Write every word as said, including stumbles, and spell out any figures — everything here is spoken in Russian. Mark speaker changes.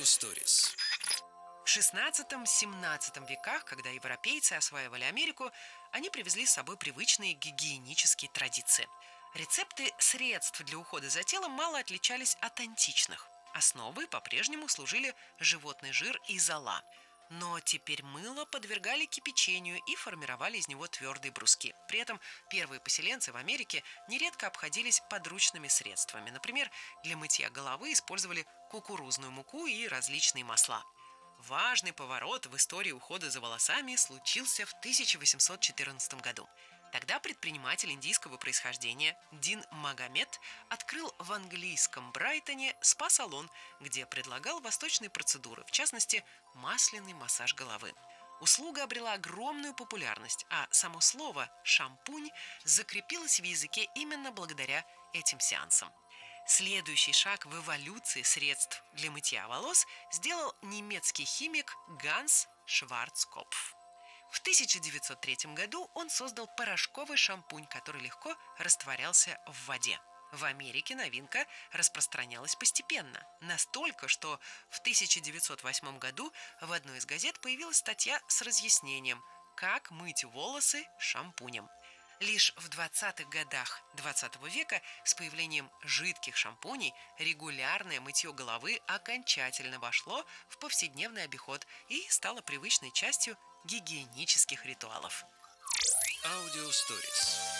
Speaker 1: Stories.
Speaker 2: В шестнадцатом-семнадцатом веках, когда европейцы осваивали Америку, они привезли с собой привычные гигиенические традиции. Рецепты средств для ухода за телом мало отличались от античных. Основой по-прежнему служили животный жир и зола. Но теперь мыло подвергали кипячению и формировали из него твердые бруски. При этом первые поселенцы в Америке нередко обходились подручными средствами. Например, для мытья головы использовали кукурузную муку и различные масла. Важный поворот в истории ухода за волосами случился в тысяча восемьсот четырнадцатом году. Тогда предприниматель индийского происхождения Дин Магомед открыл в английском Брайтоне спа-салон, где предлагал восточные процедуры, в частности, масляный массаж головы. Услуга обрела огромную популярность, а само слово «шампунь» закрепилось в языке именно благодаря этим сеансам. Следующий шаг в эволюции средств для мытья волос сделал немецкий химик Ганс Шварцкопф. В тысяча девятьсот третьем году он создал порошковый шампунь, который легко растворялся в воде. В Америке новинка распространялась постепенно. Настолько, что в тысяча девятьсот восьмом году в одной из газет появилась статья с разъяснением, как мыть волосы шампунем. Лишь в двадцатых годах двадцатого века с появлением жидких шампуней регулярное мытье головы окончательно вошло в повседневный обиход и стало привычной частью гигиенических ритуалов.
Speaker 1: Audio Stories.